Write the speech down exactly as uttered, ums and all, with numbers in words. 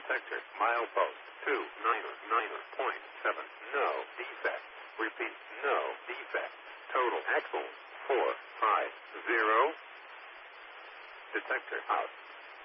Detector, milepost, two niner niner point seven. No defect. Repeat, no defect. Total axle, four five zero. Detector out.